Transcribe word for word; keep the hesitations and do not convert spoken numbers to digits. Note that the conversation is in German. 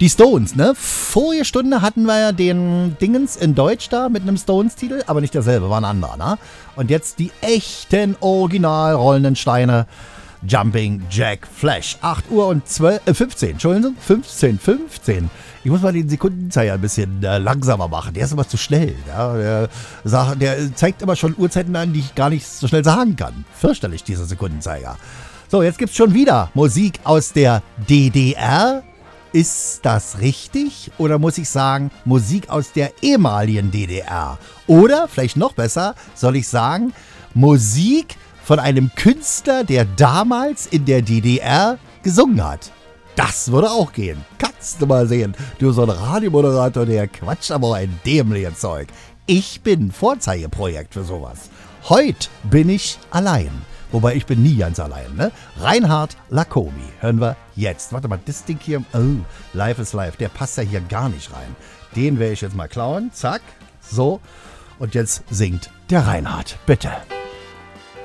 Die Stones, ne? Vorige Stunde hatten wir ja den Dingens in Deutsch da mit einem Stones-Titel, aber nicht derselbe, war ein anderer, ne? Und jetzt die echten original rollenden Steine. Jumping Jack Flash. acht Uhr und zwölf, äh, fünfzehn, Entschuldigung, fünfzehn, fünfzehn. Ich muss mal den Sekundenzeiger ein bisschen äh, langsamer machen. Der ist immer zu schnell. Ja? Der, sagt, der zeigt immer schon Uhrzeiten an, die ich gar nicht so schnell sagen kann. Fürchterlich, dieser Sekundenzeiger. So, jetzt gibt's schon wieder Musik aus der D D R. Ist das richtig? Oder muss ich sagen, Musik aus der ehemaligen D D R? Oder, vielleicht noch besser, soll ich sagen, Musik von einem Künstler, der damals in der D D R gesungen hat. Das würde auch gehen. Kannst du mal sehen. Du so ein Radiomoderator, der quatscht aber ein dämliches Zeug. Ich bin Vorzeigeprojekt für sowas. Heute bin ich allein. Wobei, ich bin nie ganz allein, ne? Reinhard Lacomi hören wir jetzt. Warte mal, das Ding hier, oh, Live is Live, der passt ja hier gar nicht rein. Den werde ich jetzt mal klauen. Zack, so. Und jetzt singt der Reinhard, bitte.